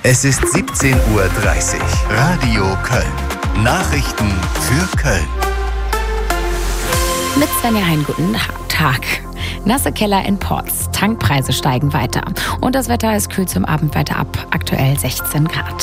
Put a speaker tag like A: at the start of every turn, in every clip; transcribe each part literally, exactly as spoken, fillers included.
A: Es ist siebzehn Uhr dreißig. Radio Köln. Nachrichten für Köln.
B: Mit Svenja Hein, guten Tag. Nasse Keller in Ports. Tankpreise steigen weiter. Und das Wetter ist kühl zum Abend weiter ab. Aktuell sechzehn Grad.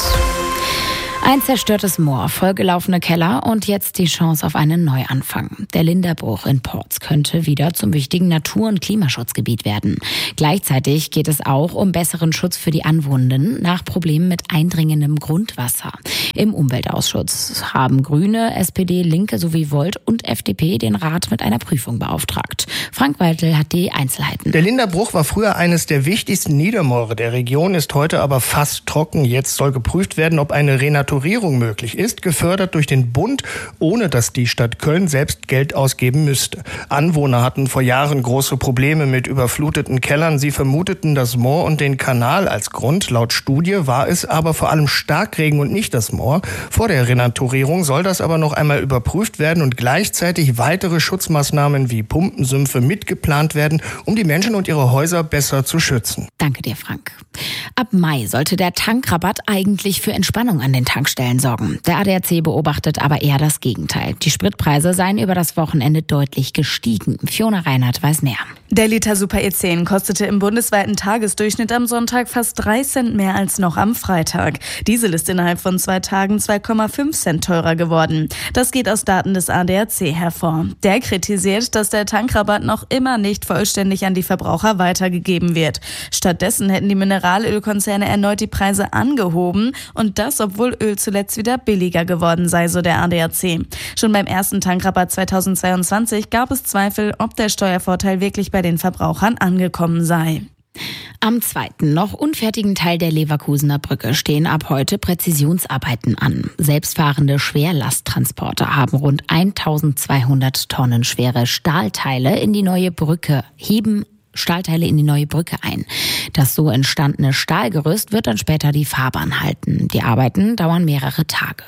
B: Ein zerstörtes Moor, vollgelaufene Keller und jetzt die Chance auf einen Neuanfang. Der Linderbruch in Ports könnte wieder zum wichtigen Natur- und Klimaschutzgebiet werden. Gleichzeitig geht es auch um besseren Schutz für die Anwohnenden nach Problemen mit eindringendem Grundwasser. Im Umweltausschuss haben Grüne, S P D, Linke sowie Volt und F D P den Rat mit einer Prüfung beauftragt. Frank Weitel hat die Einzelheiten.
C: Der Linderbruch war früher eines der wichtigsten Niedermoore der Region, ist heute aber fast trocken. Jetzt soll geprüft werden, ob eine Renaturierung möglich ist, gefördert durch den Bund, ohne dass die Stadt Köln selbst Geld ausgeben müsste. Anwohner hatten vor Jahren große Probleme mit überfluteten Kellern. Sie vermuteten das Moor und den Kanal als Grund. Laut Studie war es aber vor allem Starkregen und nicht das Moor. Vor der Renaturierung soll das aber noch einmal überprüft werden und gleichzeitig weitere Schutzmaßnahmen wie Pumpensümpfe mitgeplant werden, um die Menschen und ihre Häuser besser zu schützen.
B: Danke dir, Frank. Ab Mai sollte der Tankrabatt eigentlich für Entspannung an den Tankstellen sorgen. Der A D A C beobachtet aber eher das Gegenteil. Die Spritpreise seien über das Wochenende deutlich gestiegen. Fiona Reinhardt weiß mehr.
D: Der Liter Super E zehn kostete im bundesweiten Tagesdurchschnitt am Sonntag fast drei Cent mehr als noch am Freitag. Diesel ist innerhalb von zwei Tagen zwei Komma fünf Cent teurer geworden. Das geht aus Daten des A D A C hervor. Der kritisiert, dass der Tankrabatt noch immer nicht vollständig an die Verbraucher weitergegeben wird. Stattdessen hätten die Mineralölkonzerne erneut die Preise angehoben und das, obwohl Öl zuletzt wieder billiger geworden sei, so der A D A C. Schon beim ersten Tankrabatt zweitausendzweiundzwanzig gab es Zweifel, ob der Steuervorteil wirklich bei den Verbrauchern angekommen sei.
B: Am zweiten, noch unfertigen Teil der Leverkusener Brücke stehen ab heute Präzisionsarbeiten an. Selbstfahrende Schwerlasttransporter haben rund eintausendzweihundert Tonnen schwere Stahlteile in die neue Brücke heben Stahlteile in die neue Brücke ein. Das so entstandene Stahlgerüst wird dann später die Fahrbahn halten. Die Arbeiten dauern mehrere Tage.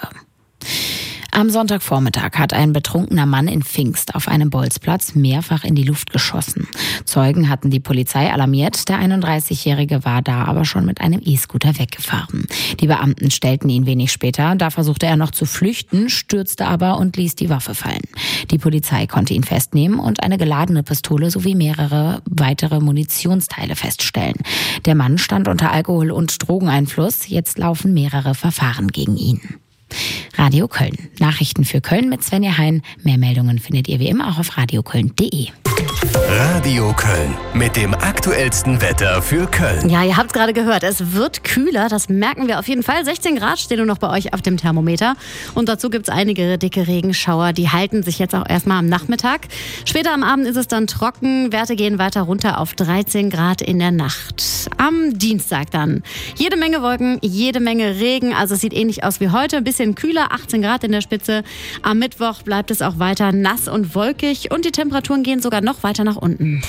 B: Am Sonntagvormittag hat ein betrunkener Mann in Pfingst auf einem Bolzplatz mehrfach in die Luft geschossen. Zeugen hatten die Polizei alarmiert. Der einunddreißigjährige war da aber schon mit einem E-Scooter weggefahren. Die Beamten stellten ihn wenig später. Da versuchte er noch zu flüchten, stürzte aber und ließ die Waffe fallen. Die Polizei konnte ihn festnehmen und eine geladene Pistole sowie mehrere weitere Munitionsteile feststellen. Der Mann stand unter Alkohol- und Drogeneinfluss. Jetzt laufen mehrere Verfahren gegen ihn. Radio Köln. Nachrichten für Köln mit Svenja Hein. Mehr Meldungen findet ihr wie immer auch auf radioköln punkt de.
A: Radio Köln mit dem aktuellsten Wetter für Köln.
E: Ja, ihr habt es gerade gehört, es wird kühler, das merken wir auf jeden Fall. sechzehn Grad stehen nur noch bei euch auf dem Thermometer. Und dazu gibt es einige dicke Regenschauer, die halten sich jetzt auch erstmal am Nachmittag. Später am Abend ist es dann trocken, Werte gehen weiter runter auf dreizehn Grad in der Nacht. Am Dienstag dann jede Menge Wolken, jede Menge Regen, also es sieht ähnlich aus wie heute, ein bisschen kühler, achtzehn Grad in der Spitze. Am Mittwoch bleibt es auch weiter nass und wolkig und die Temperaturen gehen sogar noch weiter nach unten.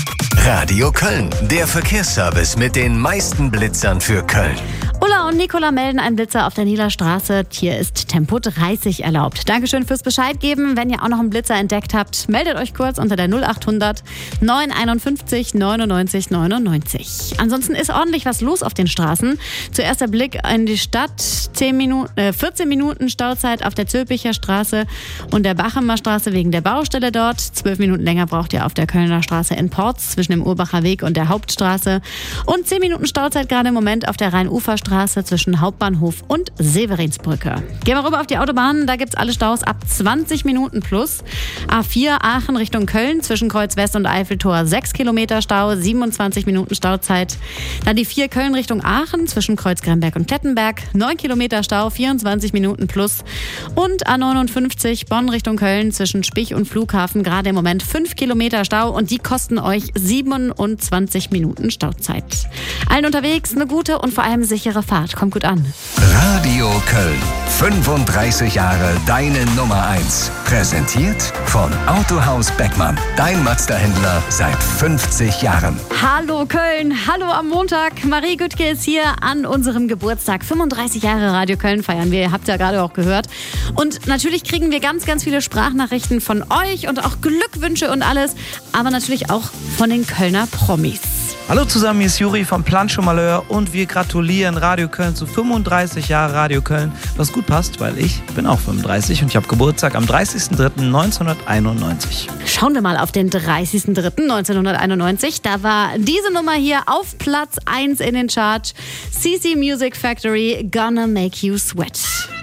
A: Radio Köln, der Verkehrsservice mit den meisten Blitzern für Köln.
E: Ulla und Nicola melden einen Blitzer auf der Nieler Straße. Hier ist Tempo dreißig erlaubt. Dankeschön fürs Bescheid geben. Wenn ihr auch noch einen Blitzer entdeckt habt, meldet euch kurz unter der null achthundert neunhunderteinundfünfzig neunundneunzig neunundneunzig. Ansonsten ist ordentlich was los auf den Straßen. Zuerst der Blick in die Stadt. zehn Minuten, äh, vierzehn Minuten Stauzeit auf der Zülpicher Straße und der Bachemer Straße wegen der Baustelle dort. zwölf Minuten länger braucht ihr auf der Kölner Straße in Ports zwischen dem Urbacher Weg und der Hauptstraße. Und zehn Minuten Stauzeit gerade im Moment auf der Rhein-Ufer-Straße zwischen Hauptbahnhof und Severinsbrücke. Gehen wir rüber auf die Autobahnen, da gibt's alle Staus ab zwanzig Minuten plus. A vier Aachen Richtung Köln zwischen Kreuz West und Eiffeltor sechs Kilometer Stau, siebenundzwanzig Minuten Stauzeit. Dann die vier Köln Richtung Aachen zwischen Kreuz Gremberg und Klettenberg, neun Kilometer Stau, vierundzwanzig Minuten plus. Und A neunundfünfzig Bonn Richtung Köln zwischen Spich und Flughafen gerade im Moment fünf Kilometer Stau und die kosten euch siebenundzwanzig Minuten Stauzeit. Allen unterwegs eine gute und vor allem sichere Fahrt. Kommt gut an.
A: Radio Köln. fünfunddreißig Jahre deine Nummer eins. Präsentiert von Autohaus Beckmann. Dein Mazda-Händler seit fünfzig Jahren.
E: Hallo Köln, hallo am Montag. Marie Güttke ist hier an unserem Geburtstag. fünfunddreißig Jahre Radio Köln feiern wir. Ihr habt ja gerade auch gehört. Und natürlich kriegen wir ganz, ganz viele Sprachnachrichten von euch und auch Glückwünsche und alles. Aber natürlich auch von den Kölner Promis.
F: Hallo zusammen, hier ist Juri von Plancho Malheur und wir gratulieren Radio Köln zu fünfunddreißig Jahre Radio Köln, was gut passt, weil ich bin auch fünfunddreißig und ich habe Geburtstag am dreißigsten dritten neunzehnhunderteinundneunzig.
E: Schauen wir mal auf den dreißigsten dritten neunzehnhunderteinundneunzig. Da war diese Nummer hier auf Platz eins in den Charts. C C Music Factory, Gonna Make You Sweat.